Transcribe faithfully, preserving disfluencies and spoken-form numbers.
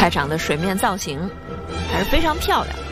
开场的水面造型还是非常漂亮。